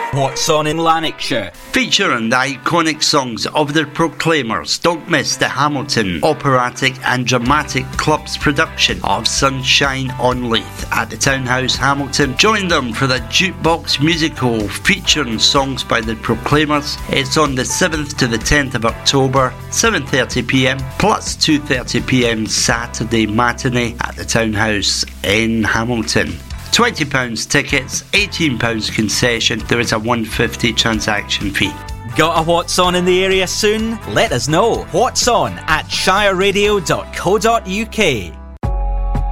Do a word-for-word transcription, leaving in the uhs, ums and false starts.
What's on in Lanarkshire? Featuring the iconic songs of the Proclaimers, don't miss the Hamilton Operatic and Dramatic Club's production of Sunshine on Leith at the Townhouse, Hamilton. Join them for the Jukebox Musical featuring songs by the Proclaimers. It's on the seventh to the tenth of October, seven thirty p m plus two thirty p m Saturday matinee at the Townhouse in Hamilton. twenty pounds tickets, eighteen pounds concession. There is a one hundred fifty transaction fee. Got a What's On in the area soon? Let us know. What's On at shire radio dot co dot uk.